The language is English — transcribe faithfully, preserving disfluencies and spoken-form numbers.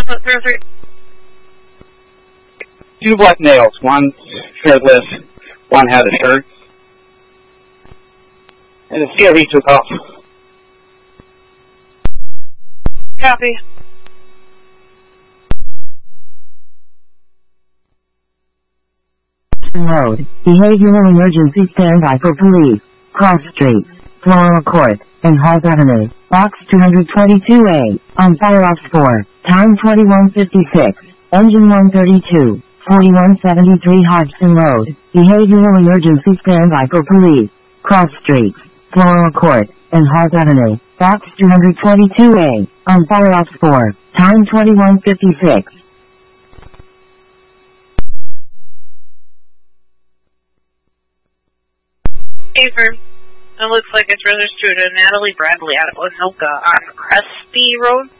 zero three. Two black males, one shirtless, one had a shirt. And the C R V took off. Copy. Road. Behavioral emergency standby for police. Cross streets. Floral Court and Halls Avenue. Box two twenty-two A. On fire ops four. Time twenty-one fifty-six. Engine one thirty-two. forty-one seventy-three Hodgson Road. Behavioral emergency standby for police. Cross streets. Floral Court and Halls Avenue. Box two twenty-two A. On fire ops four. Time twenty-one fifty-six. Affirm. It looks like it's registered to Natalie Bradley out of Winoka on Cresty Road.